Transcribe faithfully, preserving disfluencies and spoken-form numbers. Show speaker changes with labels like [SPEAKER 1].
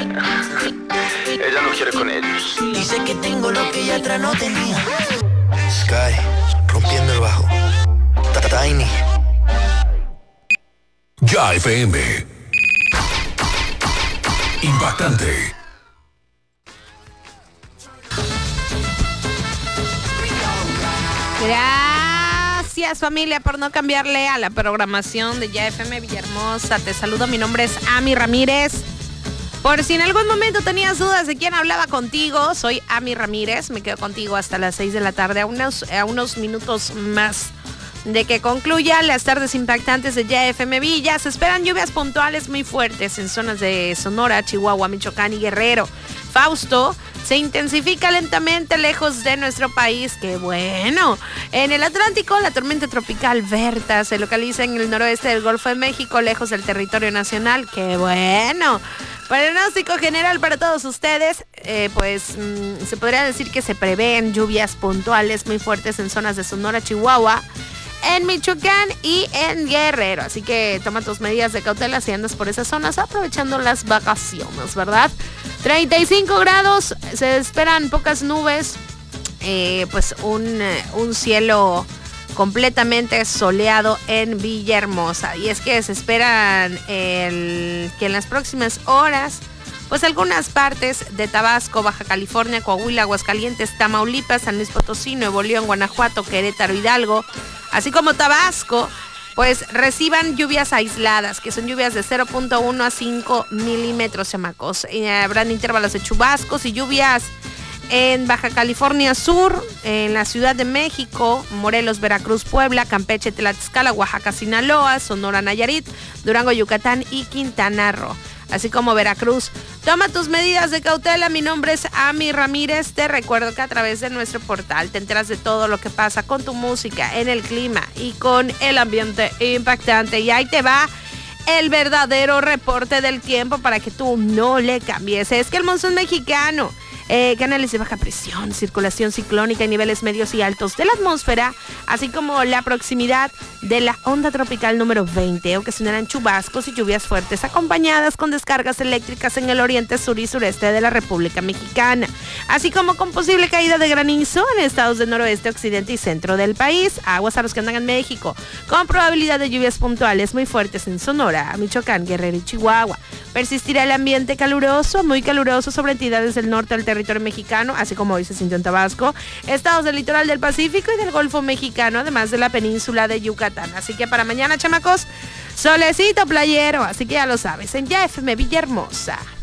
[SPEAKER 1] Ella no quiere con ellos.
[SPEAKER 2] Dice que tengo lo que ella atrás no tenía. Sky, rompiendo el bajo. Tiny.
[SPEAKER 3] Ya F M. Impactante.
[SPEAKER 4] Gracias, familia, por no cambiarle a la programación de Ya F M Villahermosa. Te saludo, mi nombre es Ami Ramírez. Por si en algún momento tenías dudas de quién hablaba contigo, soy Ami Ramírez. Me quedo contigo hasta las seis de la tarde, a unos, a unos minutos más de que concluya las tardes impactantes de Ya F M Villa. Se esperan lluvias puntuales muy fuertes en zonas de Sonora, Chihuahua, Michoacán y Guerrero. Fausto se intensifica lentamente lejos de nuestro país. ¡Qué bueno! En el Atlántico, la tormenta tropical Berta se localiza en el noroeste del Golfo de México, lejos del territorio nacional. ¡Qué bueno! Pronóstico general para todos ustedes, eh, pues mmm, se podría decir que se prevén lluvias puntuales muy fuertes en zonas de Sonora, Chihuahua, en Michoacán y en Guerrero. Así que toma tus medidas de cautela si andas por esas zonas aprovechando las vacaciones, ¿verdad? treinta y cinco grados, se esperan pocas nubes, eh, pues un, un cielo completamente soleado en Villahermosa. Y es que se esperan el, que en las próximas horas, pues algunas partes de Tabasco, Baja California, Coahuila, Aguascalientes, Tamaulipas, San Luis Potosí, Nuevo León, Guanajuato, Querétaro, Hidalgo, así como Tabasco, pues reciban lluvias aisladas, que son lluvias de cero punto uno a cinco milímetros, chamacos. Y habrán intervalos de chubascos y lluvias en Baja California Sur, en la Ciudad de México, Morelos, Veracruz, Puebla, Campeche, Tlaxcala, Oaxaca, Sinaloa, Sonora, Nayarit, Durango, Yucatán y Quintana Roo, así como Veracruz. Toma tus medidas de cautela. Mi nombre es Ami Ramírez. Te recuerdo que a través de nuestro portal te enteras de todo lo que pasa con tu música, en el clima y con el ambiente impactante. Y ahí te va el verdadero reporte del tiempo para que tú no le cambies. Es que el monzón mexicano, Eh, canales de baja presión, circulación ciclónica y niveles medios y altos de la atmósfera, así como la proximidad de la onda tropical número veinte, ocasionarán chubascos y lluvias fuertes acompañadas con descargas eléctricas en el oriente, sur y sureste de la República Mexicana, así como con posible caída de granizo en estados del noroeste, occidente y centro del país. Aguas a los que andan en México, con probabilidad de lluvias puntuales muy fuertes en Sonora, Michoacán, Guerrero y Chihuahua. Persistirá el ambiente caluroso, muy caluroso sobre entidades del norte del territorio mexicano, así como hoy se sintió en Tabasco, estados del litoral del Pacífico y del Golfo Mexicano, además de la península de Yucatán. Así que para mañana, chamacos, solecito playero, así que ya lo sabes, en Ya F M Villahermosa.